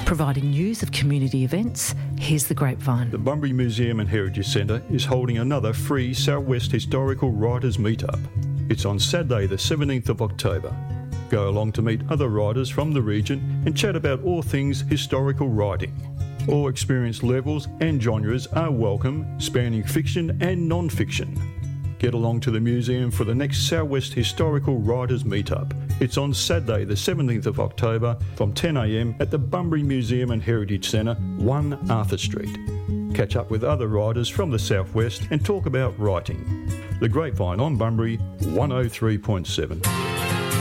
Providing news of community events, here's The Grapevine. The Bunbury Museum and Heritage Centre is holding another free Southwest Historical Writers Meetup. It's on Saturday the 17th of October. Go along to meet other writers from the region and chat about all things historical writing. All experience levels and genres are welcome, spanning fiction and non-fiction. Get along to the museum for the next Southwest Historical Writers Meetup. It's on Saturday the 17th of October from 10 a.m. at the Bunbury Museum and Heritage Centre, 1 Arthur Street. Catch up with other writers from the Southwest and talk about writing. The Grapevine on Bunbury 103.7.